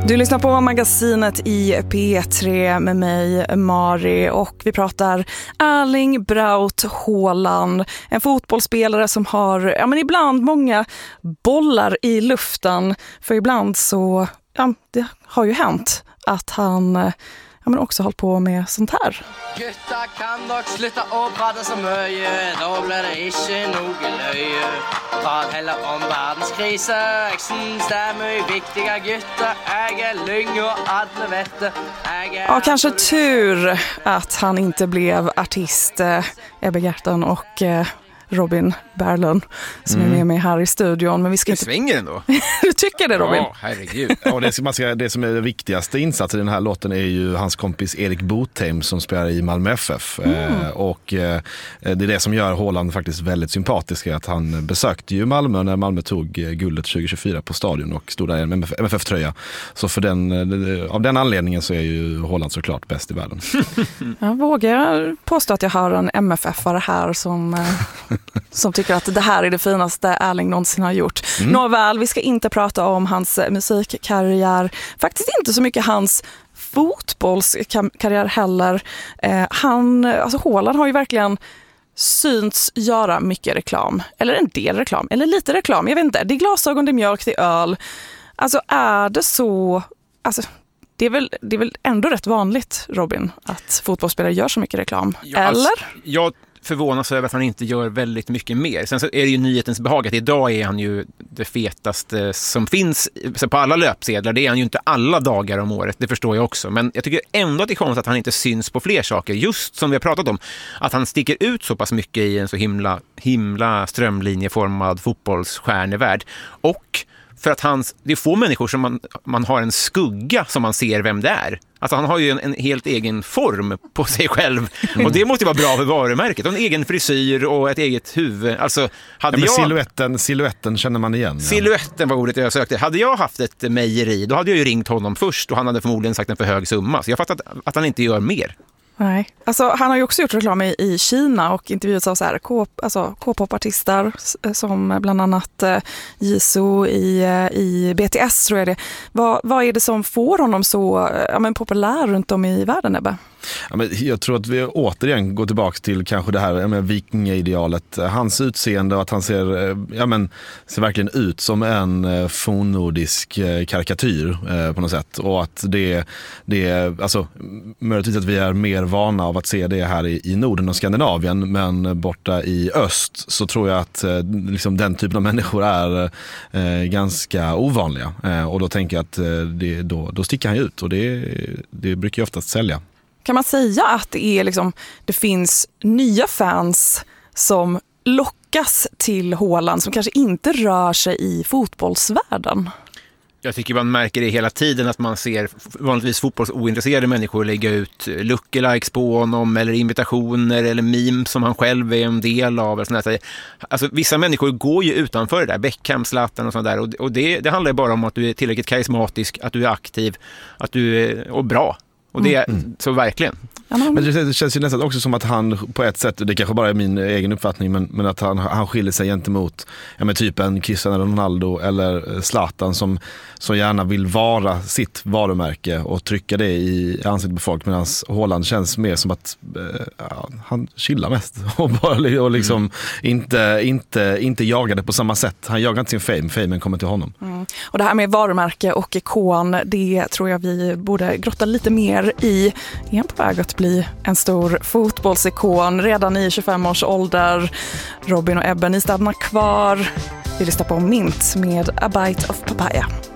Du lyssnar på magasinet i P3 med mig, Mari, och vi pratar Erling Braut Haaland, en fotbollsspelare som har men ibland många bollar i luften, för ibland så det har ju hänt att han men också hållit på med sånt här. Gutta kan dock sluta och prata så mycket, då blir det inte nog löje. Prat heller om världskriser, stämmer viktiga gutta, äger lyng och alla vette. Ja, kanske tur att han inte blev artist, Ebbe Gerten och Robin Berglund som är med mig här i studion. Men vi ska inte... svänger ändå. Du tycker det, Robin? Ja, herregud. Ja, det som är det viktigaste insatsen i den här låten är ju hans kompis Erik Botheim som spelar i Malmö FF. Och det är det som gör Haaland faktiskt väldigt sympatisk, att han besökte ju Malmö när Malmö tog guldet 2024 på stadion och stod där i en MFF-tröja. Så av den anledningen så är ju Haaland såklart bäst i världen. Jag vågar påstå att jag har en MFF-are här som tycker att det här är det finaste Erling någonsin har gjort. Nåväl, vi ska inte prata om hans musikkarriär. Faktiskt inte så mycket hans fotbollskarriär heller. Haaland har ju verkligen synts göra mycket reklam. Eller en del reklam. Eller lite reklam. Jag vet inte. Det är glasögon, det är mjölk, det är öl. Alltså är det så... Alltså, det är väl ändå rätt vanligt, Robin, att fotbollsspelare gör så mycket reklam. Ja, eller? Jag förvånas över att han inte gör väldigt mycket mer. Sen så är det ju nyhetens behag att idag är han ju det fetaste som finns på alla löpsedlar. Det är han ju inte alla dagar om året, det förstår jag också. Men jag tycker ändå att det är konstigt att han inte syns på fler saker. Just som vi har pratat om, att han sticker ut så pass mycket i en så himla strömlinjeformad fotbollsstjärnevärld. Och för att det är få människor som man har en skugga som man ser vem det är. Alltså han har ju en helt egen form på sig själv. Och det måste ju vara bra för varumärket. En egen frisyr och ett eget huvud. Alltså, siluetten känner man igen. Siluetten var ordet jag sökte. Hade jag haft ett mejeri, då hade jag ju ringt honom först. Och han hade förmodligen sagt en för hög summa. Så jag fattar att han inte gör mer. Nej. Alltså, han har ju också gjort reklam i Kina och intervjuats av så här K-pop-artister som bland annat Jisoo i BTS, tror jag det. Vad är det som får honom så populär runt om i världen, Ebbe? Ja, men jag tror att vi återigen går tillbaka till kanske det här med vikingaidealet. Hans utseende och att han ser verkligen ut som en fornnordisk karikatyr på något sätt. Och att det är alltså möjligtvis att vi är mer vana av att se det här i Norden och Skandinavien, men borta i öst så tror jag att liksom den typen av människor är ganska ovanliga. Och då tänker jag att då sticker han ut, och det brukar ju oftast sälja. Kan man säga att det finns nya fans som lockas till Haaland som kanske inte rör sig i fotbollsvärlden? Jag tycker man märker det hela tiden, att man ser vanligtvis fotbollsointresserade människor lägga ut lookalikes på honom eller invitationer eller memes som han själv är en del av. Alltså, vissa människor går ju utanför det där, Beckham, Zlatan och sånt där. Och det handlar ju bara om att du är tillräckligt karismatisk, att du är aktiv, att du är bra. Och det är så verkligen. Men det känns ju nästan också som att han på ett sätt, det kanske bara är min egen uppfattning, men att han skiljer sig gentemot typ en Cristiano Ronaldo eller Zlatan som gärna vill vara sitt varumärke och trycka det i ansiktet på folk, medan Haaland känns mer som att han chillar mest och liksom inte jagar det på samma sätt. Han jagar inte sin famen kommer till honom. Och det här med varumärke och ikon, det tror jag vi borde grotta lite mer i. Är han på väg att bli en stor fotbollsikon redan i 25 års ålder? Robin och Ebbe, ni stannar kvar. Vi lyssnar på Mint med A Bite of Papaya.